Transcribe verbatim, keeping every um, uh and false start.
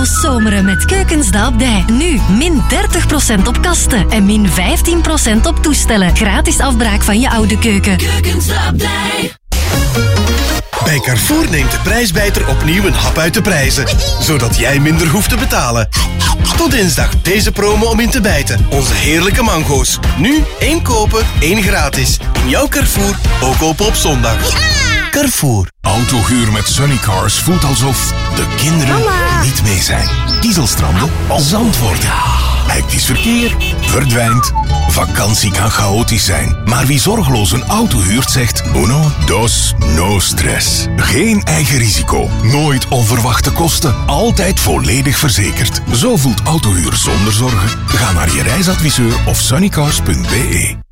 Go zomeren met Keukens de Abdij. Nu min dertig procent op kasten en min vijftien procent op toestellen. Gratis afbraak van je oude keuken. Keukens de Abdij. Bij Carrefour neemt de prijsbijter opnieuw een hap uit de prijzen. Zodat jij minder hoeft te betalen. Tot dinsdag deze promo om in te bijten. Onze heerlijke mango's. Nu één kopen, één gratis. In jouw Carrefour, ook open op zondag. Ja! Carrefour. Autohuur met Sunnycars voelt alsof de kinderen Mama. niet mee zijn. Dieselstranden, zand worden. Hectisch verkeer verdwijnt. Vakantie kan chaotisch zijn. Maar wie zorgeloos een auto huurt zegt uno, dos, no stress. Geen eigen risico. Nooit onverwachte kosten. Altijd volledig verzekerd. Zo voelt autohuur zonder zorgen. Ga naar je reisadviseur of sunnycars punt b e.